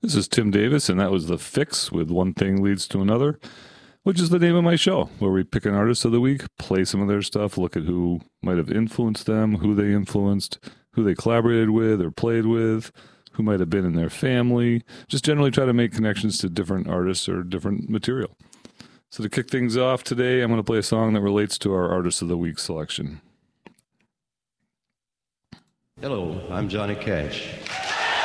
This is Tim Davis, and that was The Fix with One Thing Leads to Another, which is the name of my show, where we pick an artist of the week, play some of their stuff, look at who might have influenced them, who they influenced, who they collaborated with or played with, who might have been in their family. Just generally try to make connections to different artists or different material. So to kick things off today, I'm going to play a song that relates to our Artist of the Week selection. Hello, I'm Johnny Cash.